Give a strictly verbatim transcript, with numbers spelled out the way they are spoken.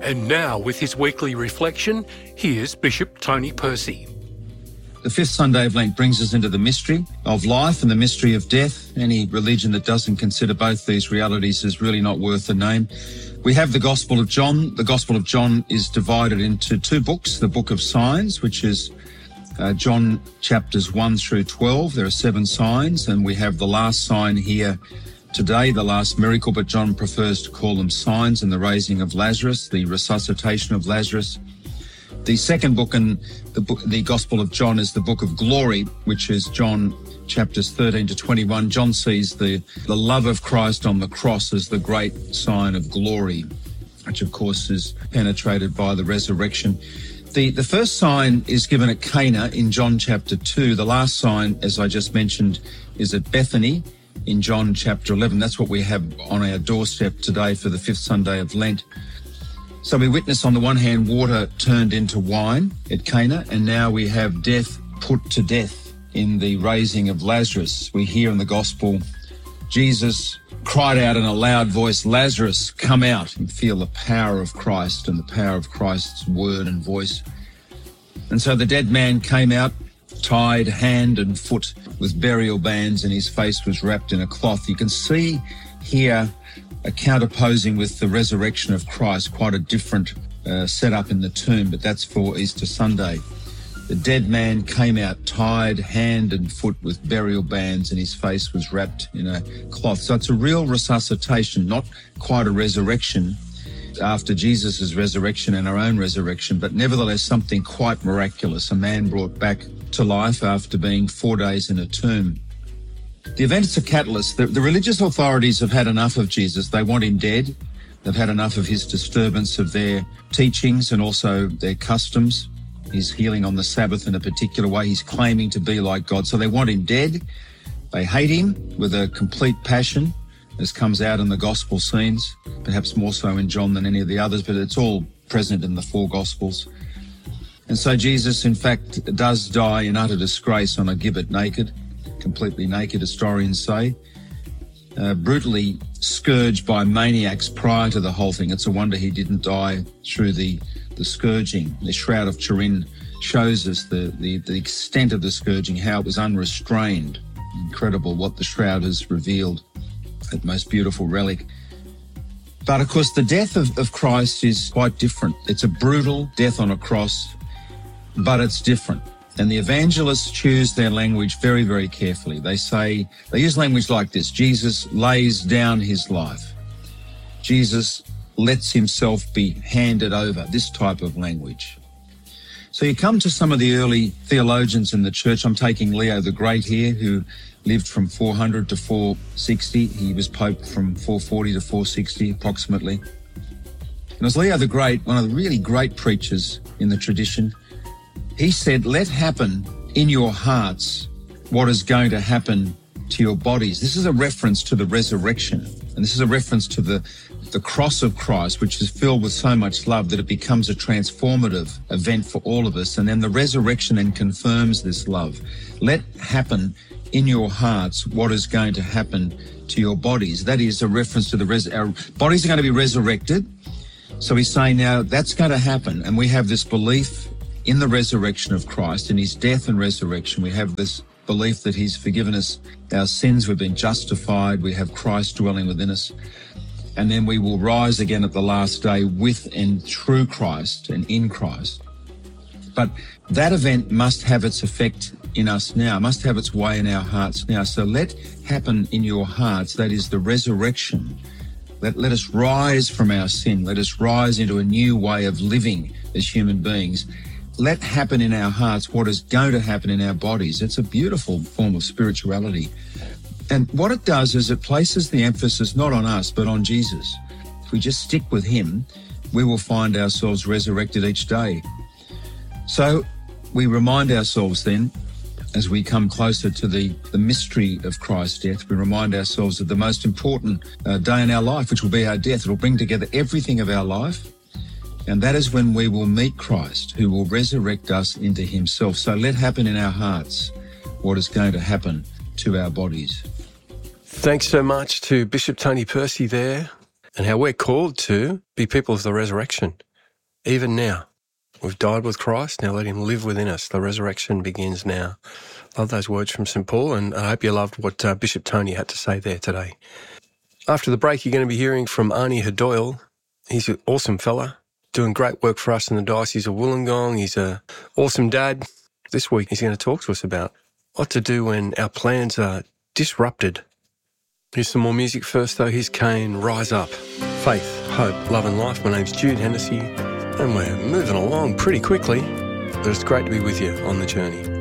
And now, with his weekly reflection, here's Bishop Tony Percy. The fifth Sunday of Lent brings us into the mystery of life and the mystery of death. Any religion that doesn't consider both these realities is really not worth the name. We have the Gospel of John. The Gospel of John is divided into two books. The book of signs, which is uh, John chapters one through twelve. There are seven signs, and we have the last sign here today, the last miracle, but John prefers to call them signs, and the raising of Lazarus, the resuscitation of Lazarus. The second book in the book, the Gospel of John, is the book of glory, which is John chapters thirteen to twenty-one. John sees the, the love of Christ on the cross as the great sign of glory, which of course is penetrated by the resurrection. The, the first sign is given at Cana in John chapter two. The last sign, as I just mentioned, is at Bethany in John chapter eleven. That's what we have on our doorstep today for the fifth Sunday of Lent. So we witness on the one hand water turned into wine at Cana, and now we have death put to death in the raising of Lazarus. We hear in the Gospel, Jesus cried out in a loud voice, "Lazarus, come out." You feel the power of Christ and the power of Christ's word and voice. And so the dead man came out, tied hand and foot with burial bands, and his face was wrapped in a cloth. You can see here a counterposing with the resurrection of Christ, quite a different uh, setup in the tomb, but that's for Easter Sunday. The dead man came out tied hand and foot with burial bands, and his face was wrapped in a cloth. So it's a real resuscitation, not quite a resurrection after Jesus' resurrection and our own resurrection, but nevertheless something quite miraculous, a man brought back to life after being four days in a tomb. The event's a catalyst. The, the religious authorities have had enough of Jesus. They want him dead. They've had enough of his disturbance of their teachings and also their customs. He's healing on the Sabbath in a particular way. He's claiming to be like God. So they want him dead. They hate him with a complete passion, as comes out in the gospel scenes, perhaps more so in John than any of the others, but it's all present in the four gospels. And so Jesus, in fact, does die in utter disgrace on a gibbet, naked, completely naked, historians say, uh, brutally scourged by maniacs prior to the whole thing. It's a wonder he didn't die through the, the scourging. The Shroud of Turin shows us the, the, the extent of the scourging, how it was unrestrained. Incredible what the shroud has revealed, that most beautiful relic. But of course, the death of, of Christ is quite different. It's a brutal death on a cross, but it's different. And the evangelists choose their language very, very carefully. They say, they use language like this: Jesus lays down his life. Jesus lets himself be handed over, this type of language. So you come to some of the early theologians in the church. I'm taking Leo the Great here, who lived from four hundred to four sixty. He was Pope from four forty to four sixty approximately. And as Leo the Great, one of the really great preachers in the tradition, he said, let happen in your hearts what is going to happen to your bodies. This is a reference to the resurrection. And this is a reference to the, the cross of Christ, which is filled with so much love that it becomes a transformative event for all of us. And then the resurrection then confirms this love. Let happen in your hearts what is going to happen to your bodies. That is a reference to the res- our bodies are going to be resurrected. So he's saying now that's going to happen. And we have this belief in the resurrection of Christ, in his death and resurrection. We have this belief that he's forgiven us our sins, we've been justified, we have Christ dwelling within us, and then we will rise again at the last day with and through Christ and in Christ. But that event must have its effect in us now, must have its way in our hearts now. So let happen in your hearts, that is the resurrection. Let, let us rise from our sin. Let us rise into a new way of living as human beings. Let happen in our hearts what is going to happen in our bodies. It's a beautiful form of spirituality. And what it does is it places the emphasis not on us, but on Jesus. If we just stick with him, we will find ourselves resurrected each day. So we remind ourselves then, as we come closer to the, the mystery of Christ's death, we remind ourselves of the most important uh, day in our life, which will be our death. It will bring together everything of our life. And that is when we will meet Christ, who will resurrect us into himself. So let happen in our hearts what is going to happen to our bodies. Thanks so much to Bishop Tony Percy there, and how we're called to be people of the resurrection. even now. We've died with Christ, now let him live within us. The resurrection begins now. Love those words from Saint Paul, and I hope you loved what uh, Bishop Tony had to say there today. After the break, you're going to be hearing from Arnie Hadoyle. He's an awesome fella, doing great work for us in the Diocese of Wollongong. He's an awesome dad. This week, he's going to talk to us about what to do when our plans are disrupted. Here's some more music first, though. Here's Kane, Rise Up. Faith, hope, love and life. My name's Jude Hennessy, and we're moving along pretty quickly, but it's great to be with you on the journey.